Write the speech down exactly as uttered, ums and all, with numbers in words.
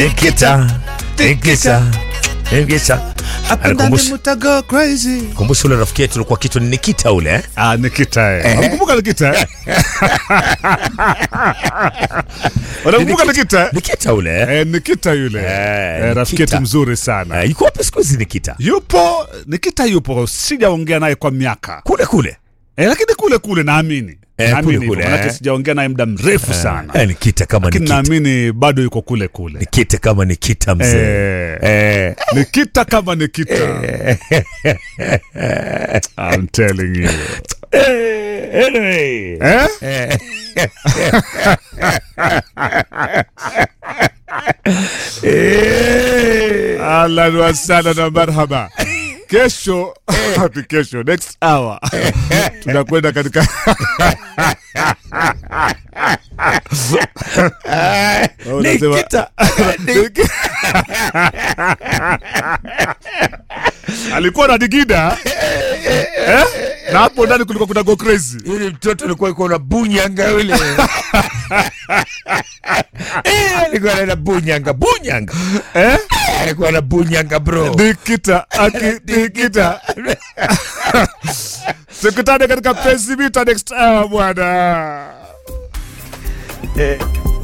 Nikita, Nikita, Nikita. Apendani mutago crazy. Kumbusha ule rafiki yetu ulikuwa kitu ni Nikita ule eh? Ah, Nikita eh. Unakumbuka Nikita eh? Unakumbuka Nikita? Nikita ule eh? Eh, Nikita yule. Eh, eh, rafiki yetu mzuri sana. Eh, yuko wapi siku hizi Nikita? Yupo, Nikita yupo. Sijaongea naye kwa miaka. Kule kule. Eh, lakini kule kule naamini. Eh, naamini kule kule. Maana Eh. sijaongea naye muda mrefu sana. Eh, Nikita kama Lakini Nikita. naamini bado yuko kule kule. Nikita kama Nikita mzee. Eh. Eh. Nikita kama Nikita. I'm telling you. Eh, anyway. Eh? Eh. Eh. Ahlan wa sahlan na marhaba. Kesho, happy kesho, next hour. Tunakwenda katika Nikita. Alikuwa na digida. Eh? Na hapo ndani kulikuwa kuna go crazy. Yule mtoto alikuwa yuko na bunyanga yule. Eh, alikuwa na bunyanga, bunyanga. Eh? Alikuwa na bunyanga bro. Nikita, aki Nikita. Tukutane katika Penzi Mita next hour bwana. Eh.